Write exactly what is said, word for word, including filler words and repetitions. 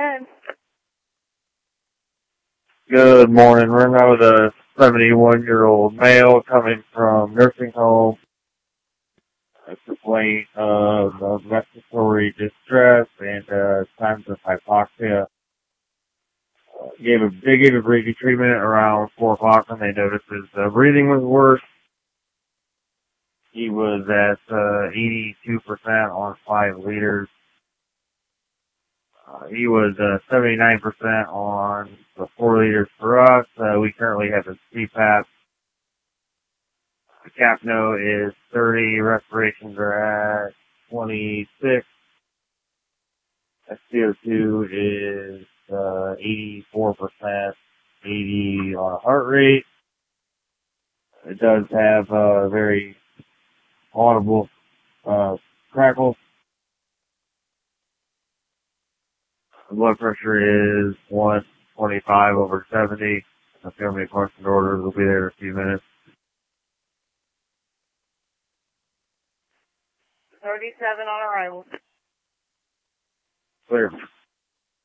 ten. Good morning. We're now with a seventy-one-year-old male coming from nursing home. A complaint of, of respiratory distress and uh, signs of hypoxia. Uh, gave a, they gave a breathing treatment around four o'clock and they noticed his uh, breathing was worse. He was at uh, eighty-two percent on five liters. Uh, he was uh, seventy-nine percent on the four liters for us. Uh, we currently have a C PAP. The CAPNO is thirty. Respirations are at twenty-six. S P O two is uh, eighty-four percent, eighty on a heart rate. It does have a uh, very audible uh, crackles. The blood pressure is one twenty-five over seventy. If you have any questions or orders, we'll be there in a few minutes. thirty-seven on arrival. Clear.